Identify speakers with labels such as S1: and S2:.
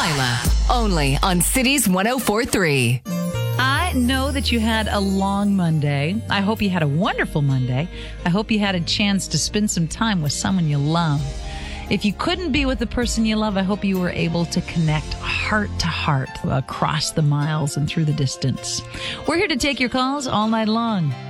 S1: Delilah, only on Cities 104.3.
S2: I know that you had a long Monday. I hope you had a wonderful Monday. I hope you had a chance to spend some time with someone you love. If you couldn't be with the person you love, I hope you were able to connect heart to heart across the miles and through the distance. We're here to take your calls all night long.